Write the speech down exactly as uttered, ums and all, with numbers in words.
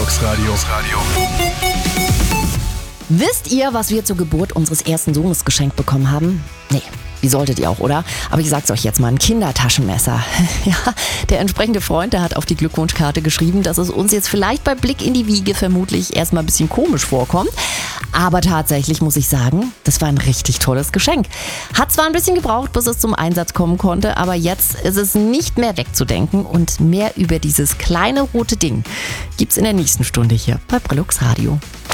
Brillux Radio. Wisst ihr, was wir zur Geburt unseres ersten Sohnes geschenkt bekommen haben? Nee. Wie solltet ihr auch, oder? Aber ich sag's euch jetzt mal, ein Kindertaschenmesser. Ja, der entsprechende Freund, der hat auf die Glückwunschkarte geschrieben, dass es uns jetzt vielleicht bei Blick in die Wiege vermutlich erstmal ein bisschen komisch vorkommt. Aber tatsächlich muss ich sagen, das war ein richtig tolles Geschenk. Hat zwar ein bisschen gebraucht, bis es zum Einsatz kommen konnte, aber jetzt ist es nicht mehr wegzudenken und mehr über dieses kleine rote Ding gibt's in der nächsten Stunde hier bei Brillux Radio.